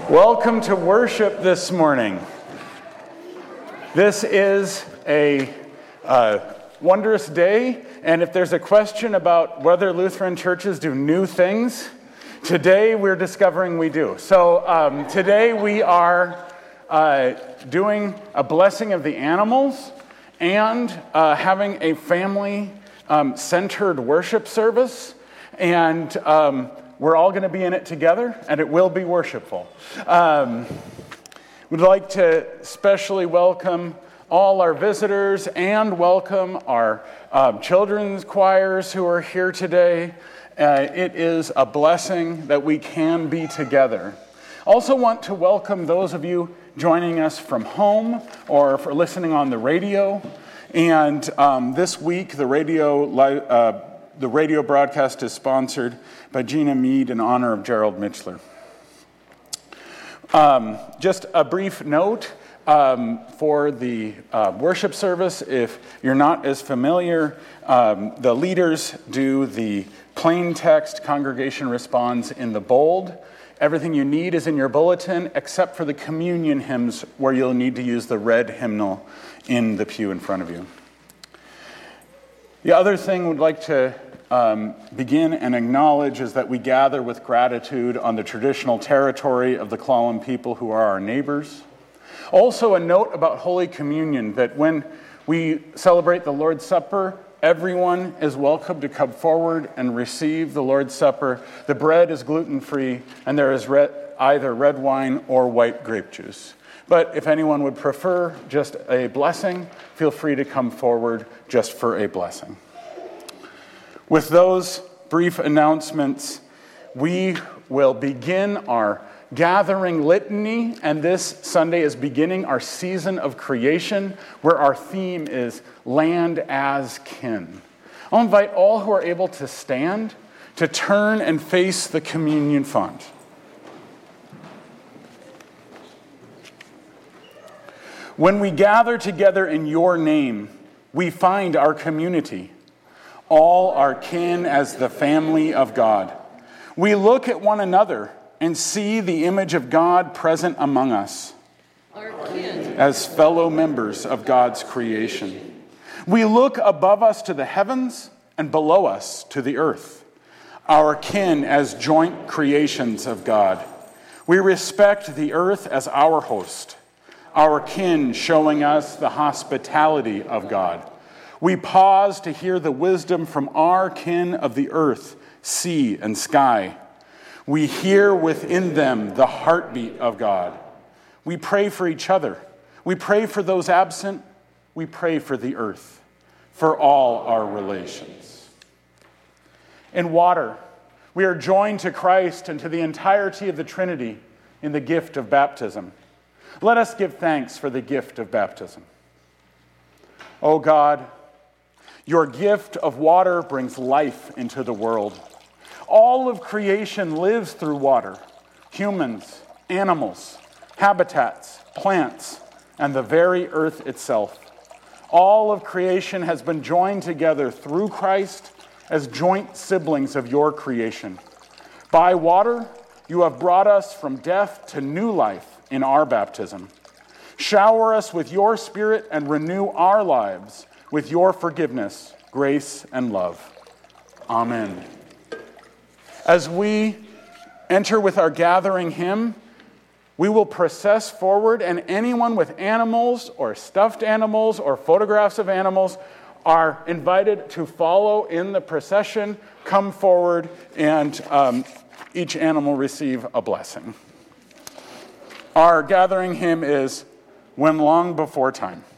Welcome to worship this morning. This is a wondrous day, and if there's a question about whether Lutheran churches do new things, today we're discovering we do. So today we are doing a blessing of the animals and having a family-centered worship service, and we're all going to be in it together, and it will be worshipful. We'd like to especially welcome all our visitors and welcome our children's choirs who are here today. It is a blessing that we can be together. Also want to welcome those of you joining us from home or for listening on the radio. And this week, the radio broadcast is sponsored by Gina Mead in honor of Gerald Mitchler. Just a brief note for the worship service. If you're not as familiar, the leaders do the plain text, congregation responds in the bold. Everything you need is in your bulletin except for the communion hymns where you'll need to use the red hymnal in the pew in front of you. The other thing we'd like to begin and acknowledge is that we gather with gratitude on the traditional territory of the Clallam people who are our neighbors. Also a note about Holy Communion, that when we celebrate the Lord's Supper, everyone is welcome to come forward and receive the Lord's Supper. The bread is gluten-free, and there is either red wine or white grape juice. But if anyone would prefer just a blessing, feel free to come forward just for a blessing. With those brief announcements, we will begin our gathering litany, and this Sunday is beginning our season of creation, where our theme is land as kin. I'll invite all who are able to stand to turn and face the communion font. When we gather together in your name, we find our community. All are kin as the family of God. We look at one another and see the image of God present among us as fellow members of God's creation. We look above us to the heavens and below us to the earth, our kin as joint creations of God. We respect the earth as our host, our kin showing us the hospitality of God. We pause to hear the wisdom from our kin of the earth, sea, and sky. We hear within them the heartbeat of God. We pray for each other. We pray for those absent. We pray for the earth, for all our relations. In water, we are joined to Christ and to the entirety of the Trinity in the gift of baptism. Let us give thanks for the gift of baptism. O God, your gift of water brings life into the world. All of creation lives through water. Humans, animals, habitats, plants, and the very earth itself. All of creation has been joined together through Christ as joint siblings of your creation. By water, you have brought us from death to new life in our baptism. Shower us with your Spirit and renew our lives with your forgiveness, grace, and love. Amen. As we enter with our gathering hymn, we will process forward, and anyone with animals or stuffed animals or photographs of animals are invited to follow in the procession, come forward, and each animal receive a blessing. Our gathering hymn is "When Long Before Time."